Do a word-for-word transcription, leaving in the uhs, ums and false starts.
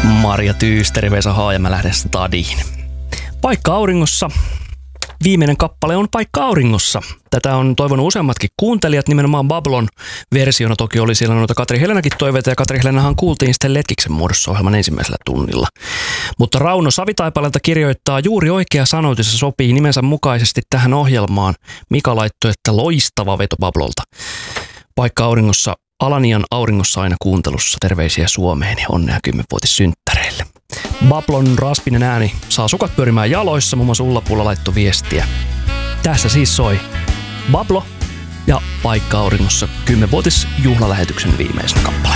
Marja Tyysteri, Vesa Haa ja mä lähden stadiin. Paikka auringossa. Viimeinen kappale on Paikka auringossa. Tätä on toivonut useammatkin kuuntelijat, nimenomaan Bablon versiona toki oli siellä noita Katri Helenäkin toiveita, ja Katri Helenähän kuultiin sitten Letkiksen muodossa ohjelman ensimmäisellä tunnilla. Mutta Rauno Savitaipaleelta kirjoittaa: juuri oikea sanoitus sopii nimensä mukaisesti tähän ohjelmaan. Mika laittoi, että loistava veto Bablolta. Paikka auringossa, Alanian auringossa aina kuuntelussa. Terveisiä Suomeen ja onnea kymmenvuotissynttäreille. Bablon raspinen ääni saa sukat pyörimään jaloissa, muun muassa Ulla-Pulla laittoi viestiä. Tässä siis soi Bablo ja Paikka auringossa kymmenvuotisjuhlalähetyksen viimeisenä kappale.